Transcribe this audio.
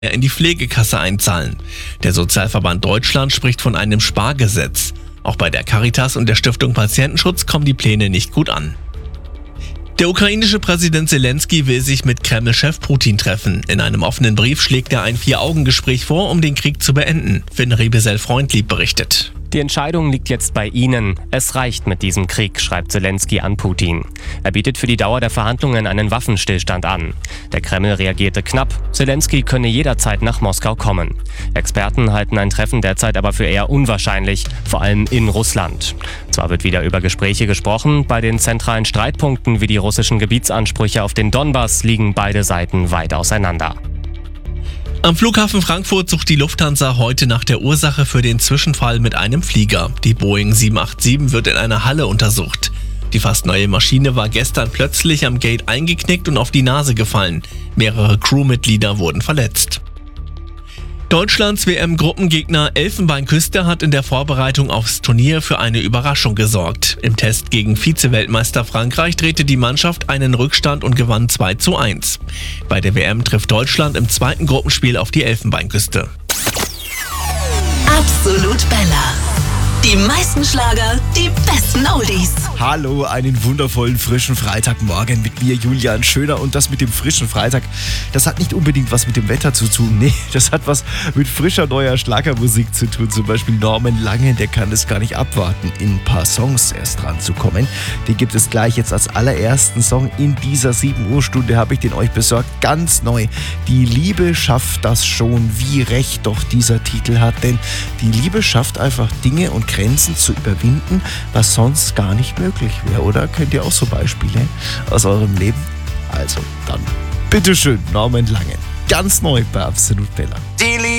in die Pflegekasse einzahlen. Der Sozialverband Deutschland spricht von einem Spargesetz. Auch bei der Caritas und der Stiftung Patientenschutz kommen die Pläne nicht gut an. Der ukrainische Präsident Zelensky will sich mit Kreml-Chef Putin treffen. In einem offenen Brief schlägt er ein 4-Augen-Gespräch vor, um den Krieg zu beenden. Finn Rebesel-Freundlieb berichtet. Die Entscheidung liegt jetzt bei Ihnen. Es reicht mit diesem Krieg, schreibt Zelensky an Putin. Er bietet für die Dauer der Verhandlungen einen Waffenstillstand an. Der Kreml reagierte knapp. Zelensky könne jederzeit nach Moskau kommen. Experten halten ein Treffen derzeit aber für eher unwahrscheinlich, vor allem in Russland. Zwar wird wieder über Gespräche gesprochen, bei den zentralen Streitpunkten wie die russischen Gebietsansprüche auf den Donbass liegen beide Seiten weit auseinander. Am Flughafen Frankfurt sucht die Lufthansa heute nach der Ursache für den Zwischenfall mit einem Flieger. Die Boeing 787 wird in einer Halle untersucht. Die fast neue Maschine war gestern plötzlich am Gate eingeknickt und auf die Nase gefallen. Mehrere Crewmitglieder wurden verletzt. Deutschlands WM-Gruppengegner Elfenbeinküste hat in der Vorbereitung aufs Turnier für eine Überraschung gesorgt. Im Test gegen Vize-Weltmeister Frankreich drehte die Mannschaft einen Rückstand und gewann 2:1. Bei der WM trifft Deutschland im zweiten Gruppenspiel auf die Elfenbeinküste. Absolut Bella. Die meisten Schlager, die besten Oldies. Hallo, einen wundervollen frischen Freitagmorgen mit mir, Julian Schöner. Und das mit dem frischen Freitag, das hat nicht unbedingt was mit dem Wetter zu tun. Nee, das hat was mit frischer neuer Schlagermusik zu tun. Zum Beispiel Norman Lange, der kann es gar nicht abwarten, in ein paar Songs erst dran zu kommen. Den gibt es gleich jetzt als allerersten Song in dieser 7 Uhr Stunde, habe ich den euch besorgt. Ganz neu. Die Liebe schafft das schon, wie recht doch dieser Titel hat. Denn die Liebe schafft einfach Dinge und Grenzen zu überwinden, was sonst gar nicht möglich wäre, oder? Kennt ihr auch so Beispiele aus eurem Leben? Also, dann bitteschön, Norman Lange. Ganz neu bei Absolut Bella.